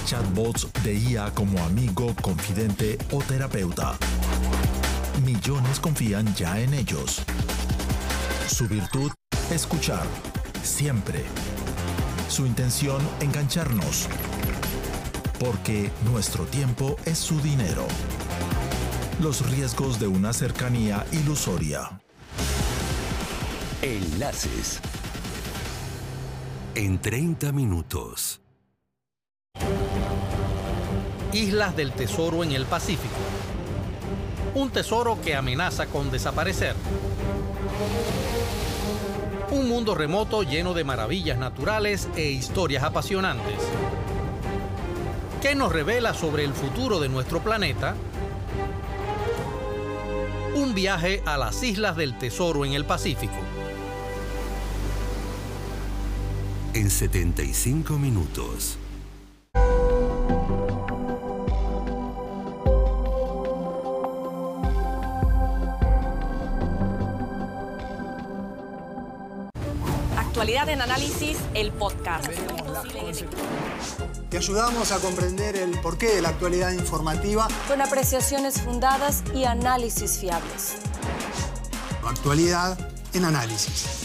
Chatbots de IA como amigo, confidente o terapeuta. Millones confían ya en ellos. Su virtud, escuchar. Siempre. Su intención, engancharnos. Porque nuestro tiempo es su dinero. Los riesgos de una cercanía ilusoria. Enlaces. En 30 minutos. Islas del Tesoro en el Pacífico. Un tesoro que amenaza con desaparecer. Un mundo remoto lleno de maravillas naturales e historias apasionantes. ¿Qué nos revela sobre el futuro de nuestro planeta? Un viaje a las Islas del Tesoro en el Pacífico. En 75 minutos. Actualidad en Análisis, el podcast. Te ayudamos a comprender el porqué de la actualidad informativa. Con apreciaciones fundadas y análisis fiables. Actualidad en Análisis.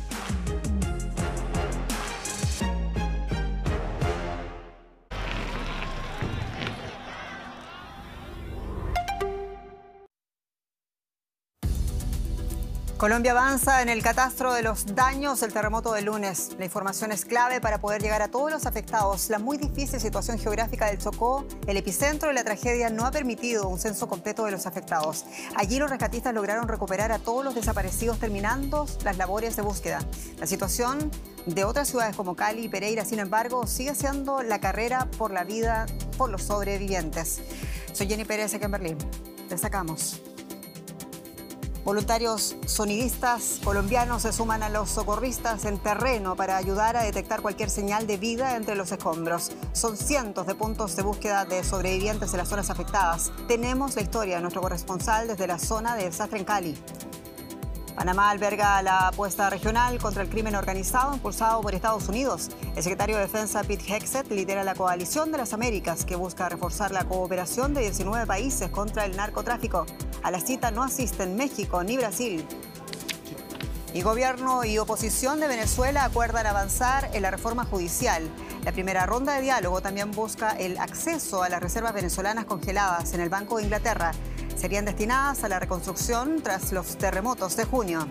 Colombia avanza en el catastro de los daños del terremoto del lunes. La información es clave para poder llegar a todos los afectados. La muy difícil situación geográfica del Chocó, el epicentro de la tragedia, no ha permitido un censo completo de los afectados. Allí los rescatistas lograron recuperar a todos los desaparecidos, terminando las labores de búsqueda. La situación de otras ciudades como Cali y Pereira, sin embargo, sigue siendo la carrera por la vida por los sobrevivientes. Soy Jenny Pérez, aquí en Berlín. Destacamos. Voluntarios sonidistas colombianos se suman a los socorristas en terreno para ayudar a detectar cualquier señal de vida entre los escombros. Son cientos de puntos de búsqueda de sobrevivientes en las zonas afectadas. Tenemos la historia de nuestro corresponsal desde la zona de desastre en Cali. Panamá alberga la apuesta regional contra el crimen organizado impulsado por Estados Unidos. El secretario de Defensa, Pete Hegseth, lidera la Coalición de las Américas, que busca reforzar la cooperación de 19 países contra el narcotráfico. A la cita no asisten México ni Brasil. Y gobierno y oposición de Venezuela acuerdan avanzar en la reforma judicial. La primera ronda de diálogo también busca el acceso a las reservas venezolanas congeladas en el Banco de Inglaterra. Serían destinadas a la reconstrucción tras los terremotos de junio.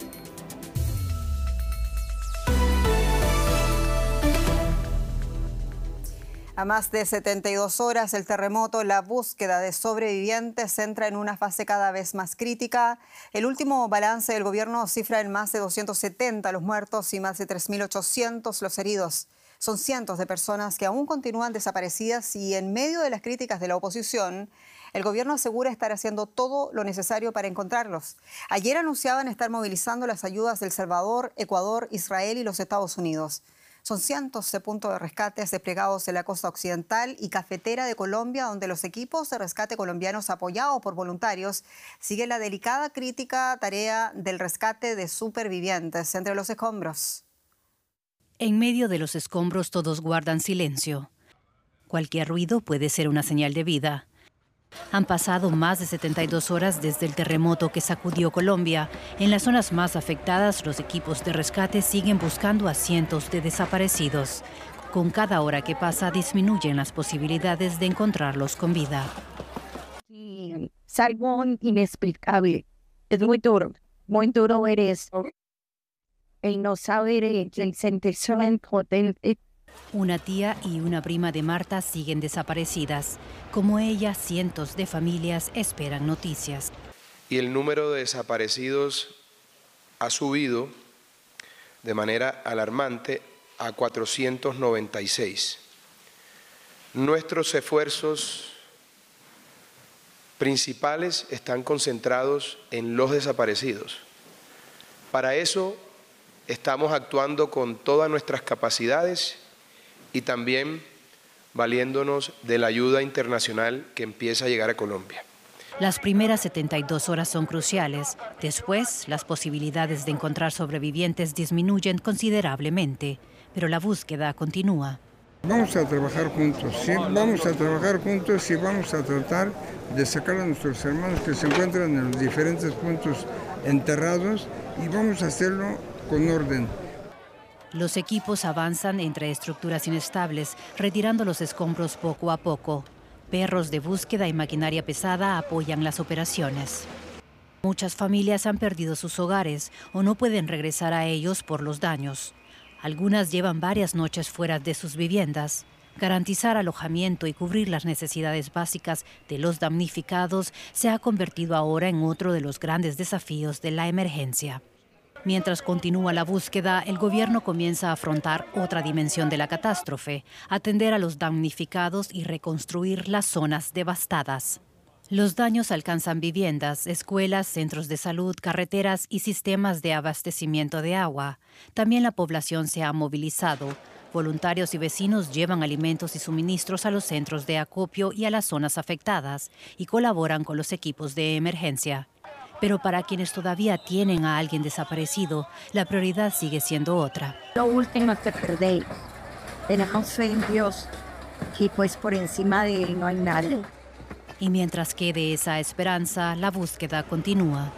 A más de 72 horas del terremoto, la búsqueda de sobrevivientes entra en una fase cada vez más crítica. El último balance del gobierno cifra en más de 270 los muertos y más de 3.800 los heridos. Son cientos de personas que aún continúan desaparecidas y en medio de las críticas de la oposición, el gobierno asegura estar haciendo todo lo necesario para encontrarlos. Ayer anunciaban estar movilizando las ayudas de El Salvador, Ecuador, Israel y los Estados Unidos. Son cientos de puntos de rescates desplegados en la costa occidental y cafetera de Colombia, donde los equipos de rescate colombianos apoyados por voluntarios siguen la delicada crítica tarea del rescate de supervivientes entre los escombros. En medio de los escombros todos guardan silencio. Cualquier ruido puede ser una señal de vida. Han pasado más de 72 horas desde el terremoto que sacudió Colombia. En las zonas más afectadas, los equipos de rescate siguen buscando a cientos de desaparecidos. Con cada hora que pasa, disminuyen las posibilidades de encontrarlos con vida. Es algo inexplicable. Es muy duro ver eso. El no saber, el sentirse impotente. Una tía y una prima de Marta siguen desaparecidas. Como ella, cientos de familias esperan noticias. Y el número de desaparecidos ha subido de manera alarmante a 496. Nuestros esfuerzos principales están concentrados en los desaparecidos. Para eso estamos actuando con todas nuestras capacidades y también valiéndonos de la ayuda internacional que empieza a llegar a Colombia. Las primeras 72 horas son cruciales. Después, las posibilidades de encontrar sobrevivientes disminuyen considerablemente, pero la búsqueda continúa. Vamos a trabajar juntos, ¿sí? Vamos a trabajar juntos y vamos a tratar de sacar a nuestros hermanos que se encuentran en los diferentes puntos enterrados y vamos a hacerlo con orden. Los equipos avanzan entre estructuras inestables, retirando los escombros poco a poco. Perros de búsqueda y maquinaria pesada apoyan las operaciones. Muchas familias han perdido sus hogares o no pueden regresar a ellos por los daños. Algunas llevan varias noches fuera de sus viviendas. Garantizar alojamiento y cubrir las necesidades básicas de los damnificados se ha convertido ahora en otro de los grandes desafíos de la emergencia. Mientras continúa la búsqueda, el gobierno comienza a afrontar otra dimensión de la catástrofe, atender a los damnificados y reconstruir las zonas devastadas. Los daños alcanzan viviendas, escuelas, centros de salud, carreteras y sistemas de abastecimiento de agua. También la población se ha movilizado. Voluntarios y vecinos llevan alimentos y suministros a los centros de acopio y a las zonas afectadas y colaboran con los equipos de emergencia. Pero para quienes todavía tienen a alguien desaparecido, la prioridad sigue siendo otra. Lo último que perdí, tenemos fe en Dios y pues por encima de él no hay nada. Y mientras quede esa esperanza, la búsqueda continúa.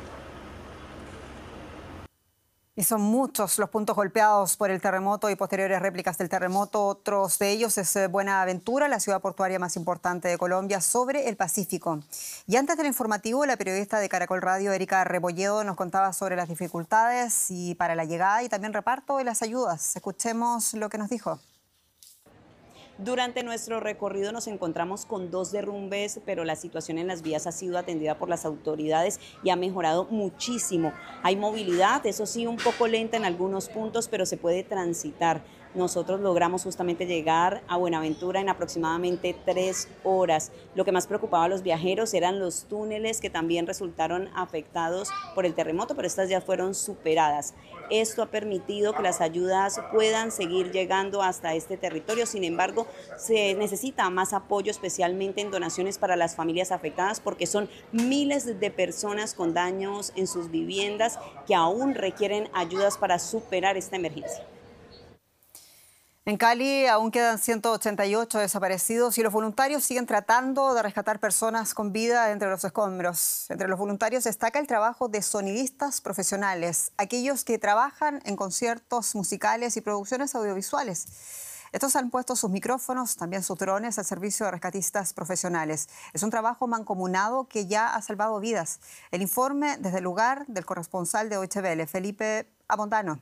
Y son muchos los puntos golpeados por el terremoto y posteriores réplicas del terremoto. Otros de ellos es Buenaventura, la ciudad portuaria más importante de Colombia, sobre el Pacífico. Y antes del informativo, la periodista de Caracol Radio, Erika Rebolledo, nos contaba sobre las dificultades y para la llegada y también reparto de las ayudas. Escuchemos lo que nos dijo. Durante nuestro recorrido nos encontramos con 2 derrumbes, pero la situación en las vías ha sido atendida por las autoridades y ha mejorado muchísimo. Hay movilidad, eso sí, un poco lenta en algunos puntos, pero se puede transitar. Nosotros logramos justamente llegar a Buenaventura en aproximadamente 3 horas. Lo que más preocupaba a los viajeros eran los túneles que también resultaron afectados por el terremoto, pero estas ya fueron superadas. Esto ha permitido que las ayudas puedan seguir llegando hasta este territorio. Sin embargo, se necesita más apoyo, especialmente en donaciones para las familias afectadas, porque son miles de personas con daños en sus viviendas que aún requieren ayudas para superar esta emergencia. En Cali aún quedan 188 desaparecidos y los voluntarios siguen tratando de rescatar personas con vida entre los escombros. Entre los voluntarios destaca el trabajo de sonidistas profesionales, aquellos que trabajan en conciertos musicales y producciones audiovisuales. Estos han puesto sus micrófonos, también sus drones, al servicio de rescatistas profesionales. Es un trabajo mancomunado que ya ha salvado vidas. El informe desde el lugar del corresponsal de Deutsche Welle, Felipe Abondano.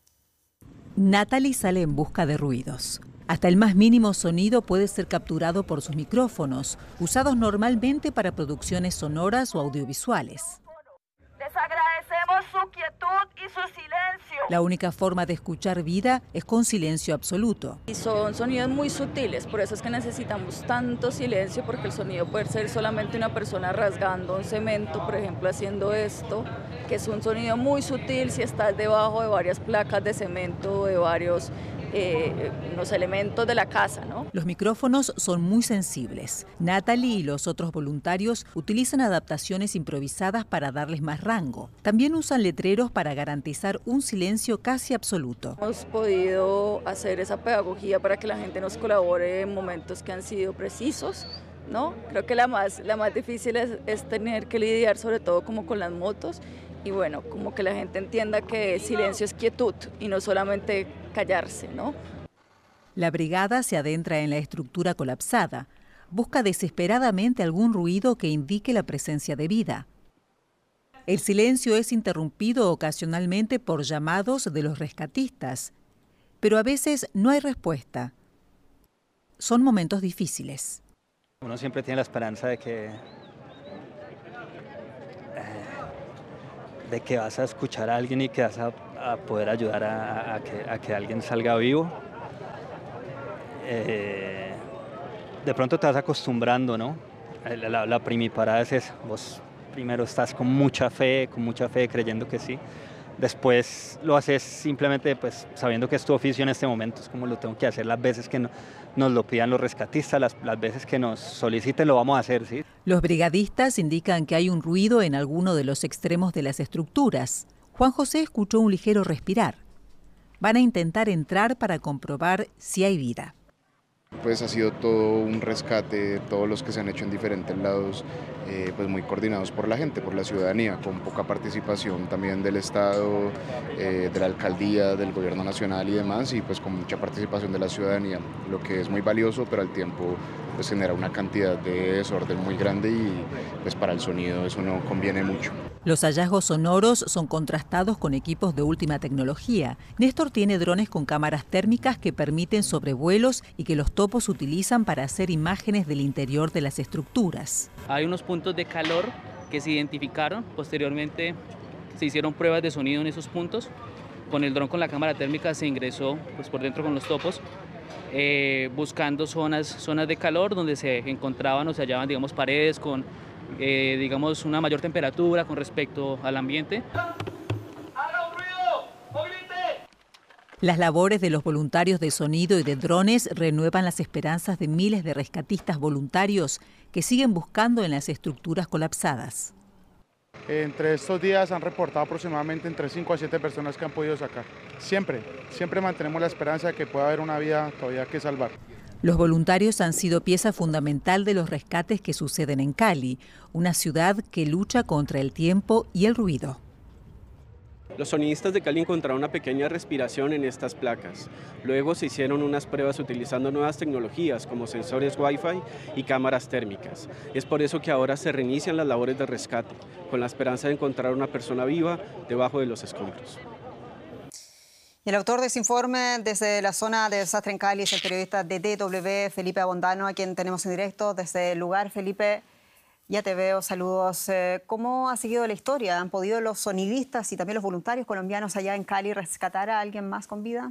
Natalie sale en busca de ruidos. Hasta el más mínimo sonido puede ser capturado por sus micrófonos, usados normalmente para producciones sonoras o audiovisuales. Les agradecemos su quietud y su silencio. La única forma de escuchar vida es con silencio absoluto. Y son sonidos muy sutiles, por eso es que necesitamos tanto silencio, porque el sonido puede ser solamente una persona rasgando un cemento, por ejemplo, haciendo esto, que es un sonido muy sutil si estás debajo de varias placas de cemento, de varios los elementos de la casa, ¿no? Los micrófonos son muy sensibles. Natalie y los otros voluntarios utilizan adaptaciones improvisadas para darles más rango. También usan letreros para garantizar un silencio casi absoluto. Hemos podido hacer esa pedagogía para que la gente nos colabore en momentos que han sido precisos, ¿no? Creo que la más difícil es tener que lidiar sobre todo como con las motos y bueno, como que la gente entienda que silencio es quietud y no solamente callarse, ¿no? La brigada se adentra en la estructura colapsada. Busca desesperadamente algún ruido que indique la presencia de vida. El silencio es interrumpido ocasionalmente por llamados de los rescatistas, pero a veces no hay respuesta. Son momentos difíciles. Uno siempre tiene la esperanza de que vas a escuchar a alguien y que vas a poder ayudar a que alguien salga vivo. De pronto te vas acostumbrando, ¿no? La primiparada es esa. Vos primero estás con mucha fe, creyendo que sí. Después lo haces simplemente pues, sabiendo que es tu oficio en este momento, es como lo tengo que hacer las veces que nos lo pidan los rescatistas, las veces que nos soliciten lo vamos a hacer, ¿sí? Los brigadistas indican que hay un ruido en alguno de los extremos de las estructuras. Juan José escuchó un ligero respirar. Van a intentar entrar para comprobar si hay vida. Pues ha sido todo un rescate, todos los que se han hecho en diferentes lados, pues muy coordinados por la gente, por la ciudadanía, con poca participación también del Estado, de la alcaldía, del gobierno nacional y demás, y pues con mucha participación de la ciudadanía, lo que es muy valioso, pero al tiempo pues genera una cantidad de desorden muy grande y pues para el sonido eso no conviene mucho. Los hallazgos sonoros son contrastados con equipos de última tecnología. Néstor tiene drones con cámaras térmicas que permiten sobrevuelos y que los topos utilizan para hacer imágenes del interior de las estructuras. Hay unos puntos de calor que se identificaron, posteriormente se hicieron pruebas de sonido en esos puntos. Con el dron con la cámara térmica se ingresó pues, por dentro con los topos, buscando zonas de calor donde se encontraban o se hallaban, digamos, paredes con digamos, una mayor temperatura con respecto al ambiente. Las labores de los voluntarios de sonido y de drones renuevan las esperanzas de miles de rescatistas voluntarios que siguen buscando en las estructuras colapsadas. Entre estos días han reportado aproximadamente entre 5 a 7 personas que han podido sacar. Siempre mantenemos la esperanza de que pueda haber una vida todavía que salvar. Los voluntarios han sido pieza fundamental de los rescates que suceden en Cali, una ciudad que lucha contra el tiempo y el ruido. Los sonidistas de Cali encontraron una pequeña respiración en estas placas. Luego se hicieron unas pruebas utilizando nuevas tecnologías como sensores Wi-Fi y cámaras térmicas. Es por eso que ahora se reinician las labores de rescate, con la esperanza de encontrar una persona viva debajo de los escombros. El autor de ese informe desde la zona de desastre en Cali es el periodista de DW, Felipe Abondano, a quien tenemos en directo desde el lugar. Felipe, ya te veo, saludos. ¿Cómo ha seguido la historia? ¿Han podido los sonidistas y también los voluntarios colombianos allá en Cali rescatar a alguien más con vida?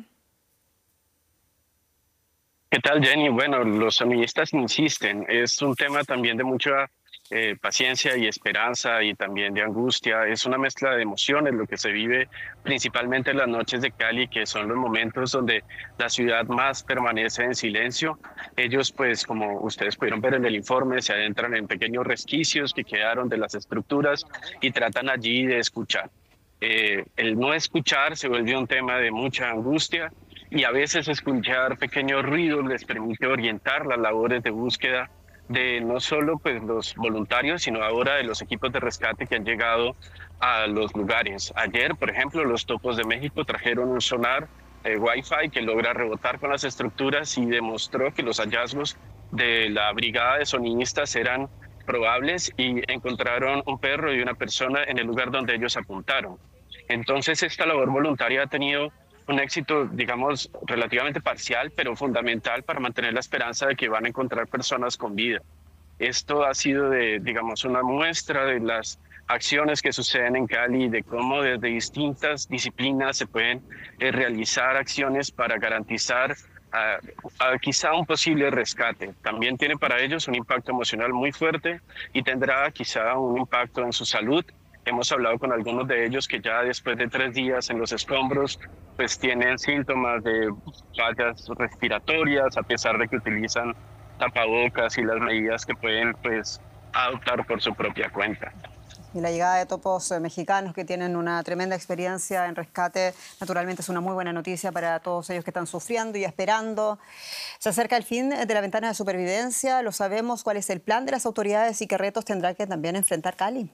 ¿Qué tal, Jenny? Bueno, los sonidistas insisten. Es un tema también de mucha paciencia y esperanza y también de angustia. Es una mezcla de emociones lo que se vive principalmente en las noches de Cali, que son los momentos donde la ciudad más permanece en silencio. Ellos, pues, como ustedes pudieron ver en el informe, se adentran en pequeños resquicios que quedaron de las estructuras y tratan allí de escuchar. El no escuchar se vuelve un tema de mucha angustia y a veces escuchar pequeños ruidos les permite orientar las labores de búsqueda de no solo pues, los voluntarios, sino ahora de los equipos de rescate que han llegado a los lugares. Ayer, por ejemplo, los Topos de México trajeron un sonar Wi-Fi que logra rebotar con las estructuras y demostró que los hallazgos de la brigada de sonidistas eran probables y encontraron un perro y una persona en el lugar donde ellos apuntaron. Entonces, esta labor voluntaria ha tenido un éxito, digamos, relativamente parcial, pero fundamental para mantener la esperanza de que van a encontrar personas con vida. Esto ha sido, digamos, una muestra de las acciones que suceden en Cali, de cómo desde distintas disciplinas se pueden realizar acciones para garantizar quizá un posible rescate. También tiene para ellos un impacto emocional muy fuerte y tendrá quizá un impacto en su salud. Hemos hablado con algunos de ellos que ya después de 3 días en los escombros pues tienen síntomas de fallas respiratorias a pesar de que utilizan tapabocas y las medidas que pueden pues adoptar por su propia cuenta. Y la llegada de topos mexicanos que tienen una tremenda experiencia en rescate, naturalmente es una muy buena noticia para todos ellos que están sufriendo y esperando. Se acerca el fin de la ventana de supervivencia, lo sabemos. ¿Cuál es el plan de las autoridades y qué retos tendrá que también enfrentar Cali?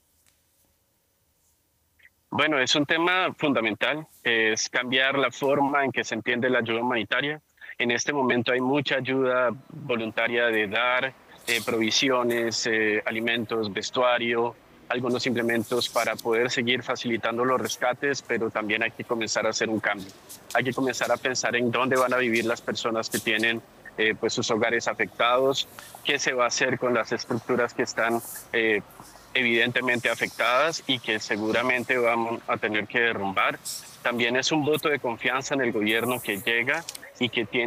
Bueno, es un tema fundamental, es cambiar la forma en que se entiende la ayuda humanitaria. En este momento hay mucha ayuda voluntaria de dar provisiones, alimentos, vestuario, algunos implementos para poder seguir facilitando los rescates, pero también hay que comenzar a hacer un cambio. Hay que comenzar a pensar en dónde van a vivir las personas que tienen pues sus hogares afectados, qué se va a hacer con las estructuras que están evidentemente afectadas y que seguramente vamos a tener que derrumbar. También es un voto de confianza en el gobierno que llega y que tiene